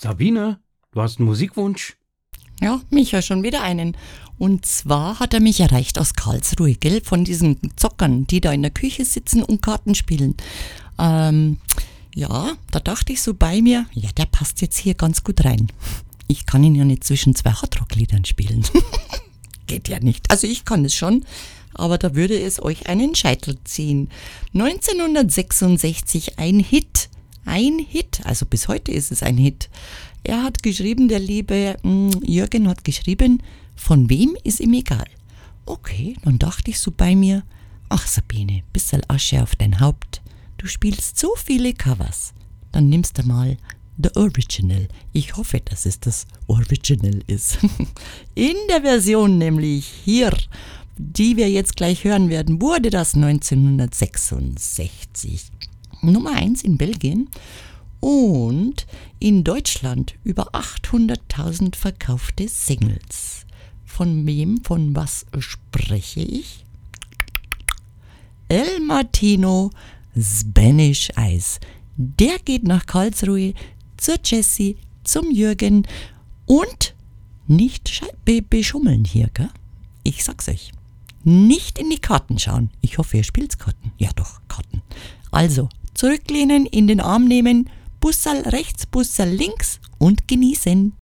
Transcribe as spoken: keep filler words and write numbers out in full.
Sabine, du hast einen Musikwunsch? Ja, Micha, schon wieder einen. Und zwar hat er mich erreicht aus Karlsruhe, gell? Von diesen Zockern, die da in der Küche sitzen und Karten spielen. Ähm, ja, da dachte ich so bei mir, ja, der passt jetzt hier ganz gut rein. Ich kann ihn ja nicht zwischen zwei Hardrock-Liedern spielen. Geht ja nicht. Also ich kann es schon, aber da würde es euch einen Scheitel ziehen. neunzehnhundertsechsundsechzig ein Hit. Ein Hit, also bis heute ist es ein Hit. Er hat geschrieben, der liebe mh, Jürgen hat geschrieben, von wem ist ihm egal. Okay, dann dachte ich so bei mir, ach Sabine, bisschen Asche auf dein Haupt. Du spielst so viele Covers. Dann nimmst du mal The Original. Ich hoffe, dass es das Original ist. In der Version nämlich hier, die wir jetzt gleich hören werden, wurde das neunzehnhundertsechsundsechzig Nummer eins in Belgien und in Deutschland über achthunderttausend verkaufte Singles. Von wem, von was spreche ich? El Martino Spanish Eyes. Der geht nach Karlsruhe zur Jessie, zum Jürgen und nicht sche- be- beschummeln hier, gell? Ich sag's euch. Nicht in die Karten schauen. Ich hoffe, ihr spielt Karten. Ja doch, Karten. Also, zurücklehnen, in den Arm nehmen, Bussal rechts, Bussal links und genießen.